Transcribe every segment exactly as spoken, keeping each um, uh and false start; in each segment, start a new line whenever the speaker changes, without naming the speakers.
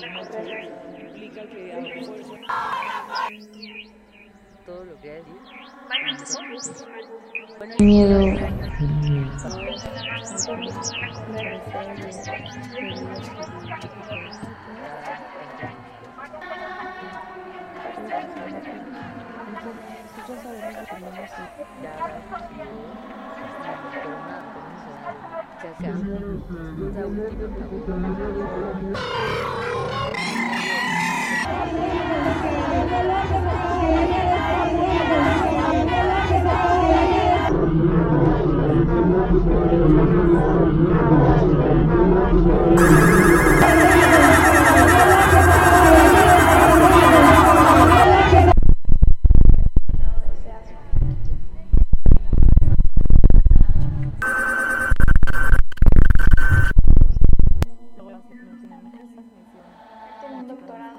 implica que hago fuerza. Todo lo que hay decir. Bueno,
Miedo.
Un doctorado.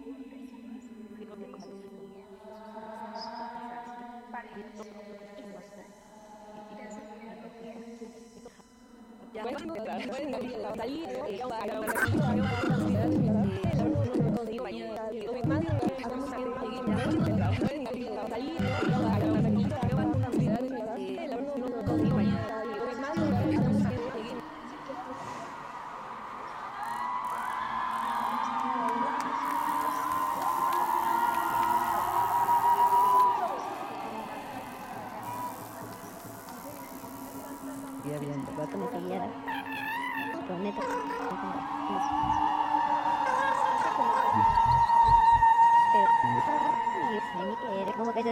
Ya bien, ¿verdad?
Como que guiara. Prometo. Pero, como que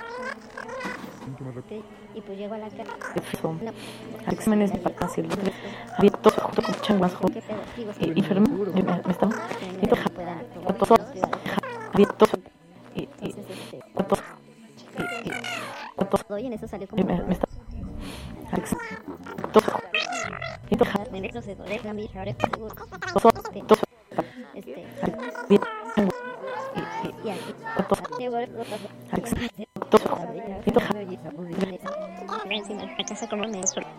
y pues llego a la casa.
Exámenes de fácil, abiertos junto con changas juntos y enfermo, me están abiertos y
y en eso salió como
me está
me retrocedo, deja mi ahora está seguro. Este, y aquí, llego el otro. Encima de la casa como me solo.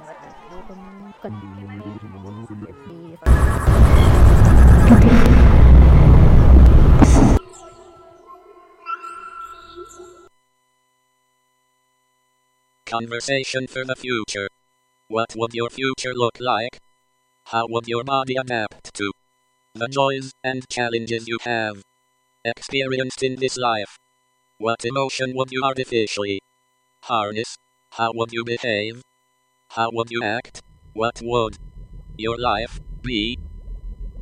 Conversation for the future. What would your future look like? How would your body adapt to the joys and challenges you have experienced in this life? What emotion would you artificially harness? How would you behave? How would you act? What would your life be?